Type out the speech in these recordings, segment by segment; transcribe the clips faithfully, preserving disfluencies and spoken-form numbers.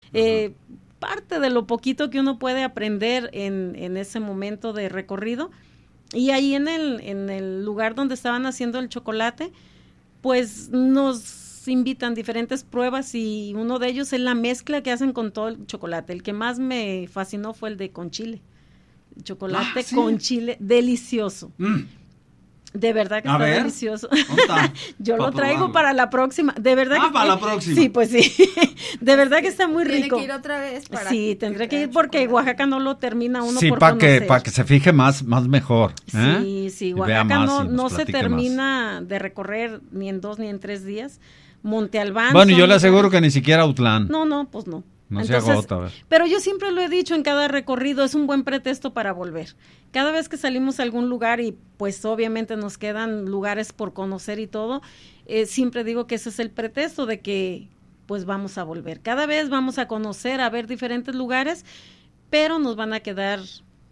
Eh, parte de lo poquito que uno puede aprender en, en ese momento de recorrido. Y ahí en el, en el lugar donde estaban haciendo el chocolate, pues nos invitan diferentes pruebas y uno de ellos es la mezcla que hacen con todo el chocolate. El que más me fascinó fue el de con chile. El chocolate ah, ¿sí? con chile, delicioso. Mm. De verdad que a está ver, delicioso. Está? Yo lo traigo probarlo. Para la próxima. De verdad ah, que para la próxima. Sí, pues sí. De verdad que está muy Tiene rico. Tiene que ir otra vez para Sí, tendré que, que ir porque chocolate. Oaxaca no lo termina uno sí, por pa conocer. Sí, para que se fije más, más mejor. ¿eh? Sí, sí, Oaxaca no, no se termina más. De recorrer ni en dos ni en tres días. Monte Albán. Bueno, yo le aseguro que ni siquiera Autlán. No, no, pues no. No Entonces, se agota. A ver. Pero yo siempre lo he dicho en cada recorrido, es un buen pretexto para volver. Cada vez que salimos a algún lugar y pues obviamente nos quedan lugares por conocer y todo, eh, siempre digo que ese es el pretexto de que pues vamos a volver. Cada vez vamos a conocer, a ver diferentes lugares, pero nos van a quedar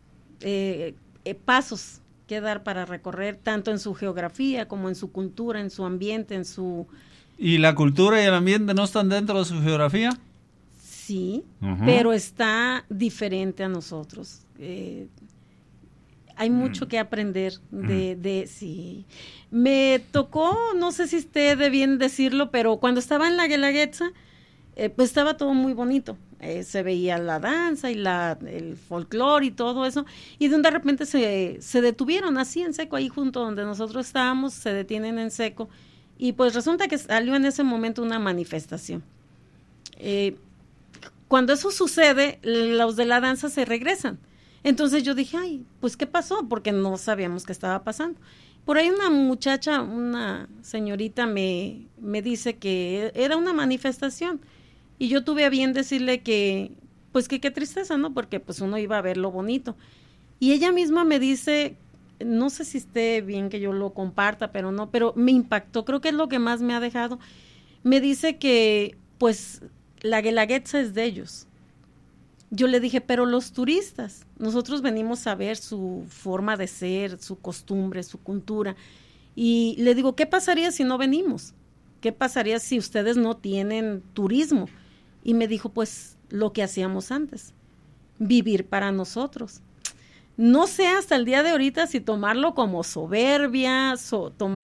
eh, eh, pasos que dar para recorrer, tanto en su geografía como en su cultura, en su ambiente, en su... ¿Y la cultura y el ambiente no están dentro de su geografía? Sí, uh-huh. pero está diferente a nosotros. Eh, hay mucho mm. que aprender de, mm. de, sí. Me tocó, no sé si esté de bien decirlo, pero cuando estaba en la Guelaguetza, eh, pues estaba todo muy bonito. Eh, se veía la danza y la, el folclore y todo eso, y de un de repente se, se detuvieron así en seco, ahí junto donde nosotros estábamos, se detienen en seco, y pues resulta que salió en ese momento una manifestación. Eh, Cuando eso sucede, los de la danza se regresan. Entonces yo dije, ay, pues ¿qué pasó? Porque no sabíamos qué estaba pasando. Por ahí una muchacha, una señorita me, me dice que era una manifestación. Y yo tuve a bien decirle que, pues que qué tristeza, ¿no? Porque pues uno iba a ver lo bonito. Y ella misma me dice, no sé si esté bien que yo lo comparta, pero no, pero me impactó, creo que es lo que más me ha dejado. Me dice que, pues... la Guelaguetza es de ellos. Yo le dije, pero los turistas, nosotros venimos a ver su forma de ser, su costumbre, su cultura. Y le digo, ¿qué pasaría si no venimos? ¿Qué pasaría si ustedes no tienen turismo? Y me dijo, pues, lo que hacíamos antes, vivir para nosotros. No sé hasta el día de ahorita si tomarlo como soberbia, so, tom-